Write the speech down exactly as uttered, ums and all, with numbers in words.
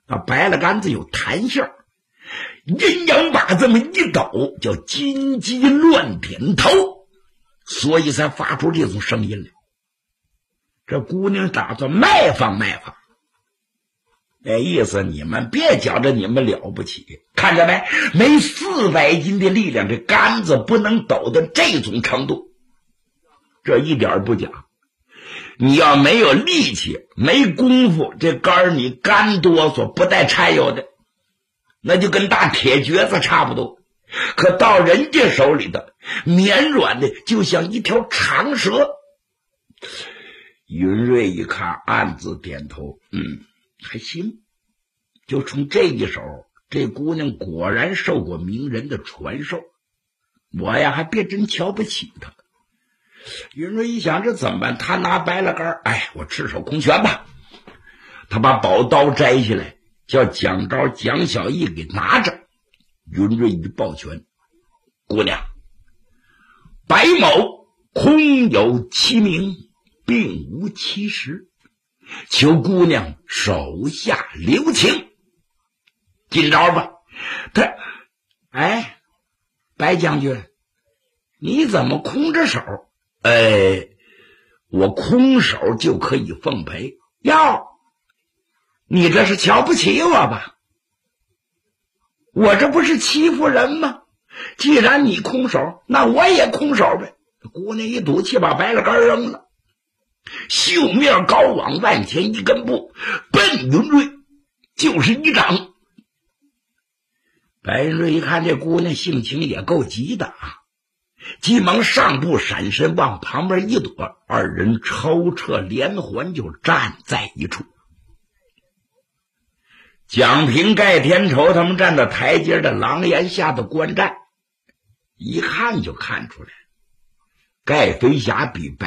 那白了杆子有弹性，阴阳把这么一抖，叫金鸡乱点头，所以才发出这种声音来。这姑娘打算卖放卖放，那意思你们别觉着你们了不起，看着没？没四百斤的力量，这杆子不能抖到这种程度，这一点不假。你要没有力气没功夫，这杆你干哆嗦不带颤悠的，那就跟大铁橛子差不多。可到人家手里的绵软的就像一条长蛇。云瑞一看暗自点头，嗯，还行。就冲这一手，这姑娘果然受过名人的传授，我呀还别真瞧不起她。云瑞一想这怎么办，他拿白了杆，哎，我赤手空拳吧。他把宝刀摘下来，叫蒋昭蒋小义给拿着。云瑞一抱拳，姑娘，白某空有其名，并无其实，求姑娘手下留情。今朝吧。他哎，白将军，你怎么空着手？呃，我空手就可以奉陪。哟，你这是瞧不起我吧？我这不是欺负人吗？既然你空手，那我也空手呗。姑娘一赌气，把白了杆扔了，绣面高往万前一根步，奔云瑞就是一掌。白云瑞一看这姑娘性情也够急的啊，急忙上步闪身往旁边一躲，二人抽撤连环就站在一处。蒋平盖天仇他们站在台阶的廊檐下的观战，一看就看出来，盖飞侠比白